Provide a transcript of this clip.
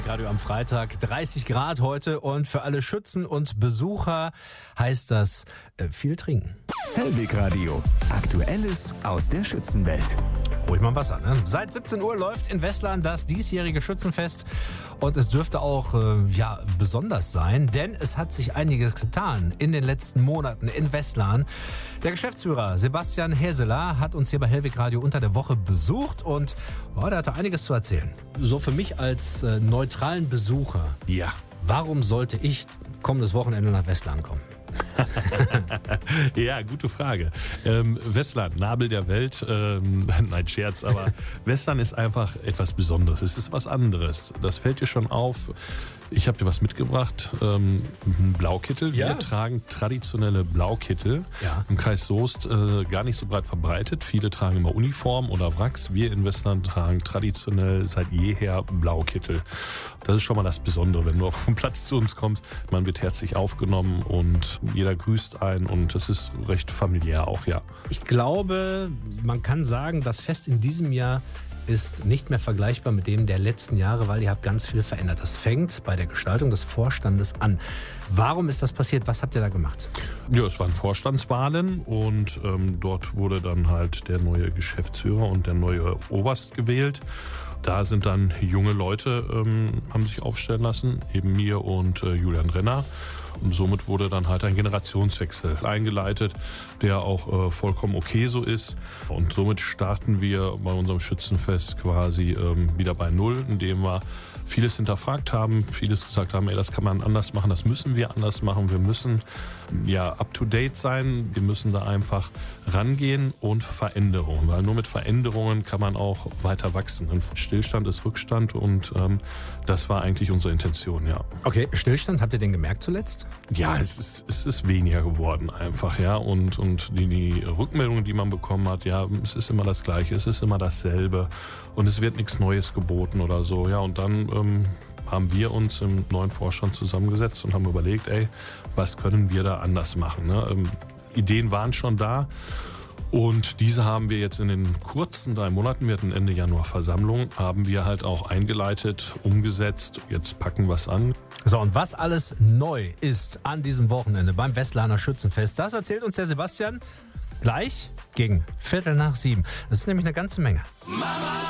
Hellwig Radio am Freitag. 30 Grad heute und für alle Schützen und Besucher heißt das viel trinken. Hellwig Radio. Aktuelles aus der Schützenwelt. Ruhig mal Wasser, ne? Seit 17 Uhr läuft in Westland das diesjährige Schützenfest und es dürfte auch besonders sein, denn es hat sich einiges getan in den letzten Monaten in Westland. Der Geschäftsführer Sebastian Häseler hat uns hier bei Hellwig Radio unter der Woche besucht und der hatte einiges zu erzählen. So für mich als neutralen Besucher, warum sollte ich kommendes Wochenende nach Westland kommen? Ja, gute Frage. Westland, Nabel der Welt, nein, Scherz, aber Westland ist einfach etwas Besonderes. Es ist was anderes. Das fällt dir schon auf. Ich habe dir was mitgebracht, einen Blaukittel. Wir tragen traditionelle Blaukittel. Im Kreis Soest gar nicht so breit verbreitet. Viele tragen immer Uniform oder Wracks. Wir in Westland tragen traditionell seit jeher Blaukittel. Das ist schon mal das Besondere, wenn du auf den Platz zu uns kommst. Man wird herzlich aufgenommen und jeder grüßt einen und es ist recht familiär auch, ja. Ich glaube, man kann sagen, das Fest in diesem Jahr ist nicht mehr vergleichbar mit dem der letzten Jahre, weil ihr habt ganz viel verändert. Das fängt bei der Gestaltung des Vorstandes an. Warum ist das passiert? Was habt ihr da gemacht? Ja, es waren Vorstandswahlen und dort wurde dann halt der neue Geschäftsführer und der neue Oberst gewählt. Da sind dann junge Leute, haben sich aufstellen lassen, eben mir und Julian Renner. Und somit wurde dann halt ein Generationswechsel eingeleitet, der auch vollkommen okay so ist. Und somit starten wir bei unserem Schützenfest quasi wieder bei Null, indem wir vieles hinterfragt haben, vieles gesagt haben, das kann man anders machen, das müssen wir anders machen. Wir müssen up-to-date sein, wir müssen da einfach rangehen und Veränderungen, weil nur mit Veränderungen kann man auch weiter wachsen. Ein Stillstand ist Rückstand und das war eigentlich unsere Intention, ja. Okay, Stillstand, habt ihr den gemerkt zuletzt? Ja, es ist weniger geworden einfach, ja, und die Rückmeldungen, die man bekommen hat, es ist immer das Gleiche, es ist immer dasselbe und es wird nichts Neues geboten oder so, ja, und dann haben wir uns im neuen Vorstand zusammengesetzt und haben überlegt, was können wir da anders machen, ne? Ideen waren schon da. Und diese haben wir jetzt in den kurzen 3 Monaten, wir hatten Ende Januar Versammlung, haben wir halt auch eingeleitet, umgesetzt. Jetzt packen wir es an. So, und was alles neu ist an diesem Wochenende beim Westlaner Schützenfest, das erzählt uns der Sebastian gleich gegen 6:15. Das ist nämlich eine ganze Menge. Mama!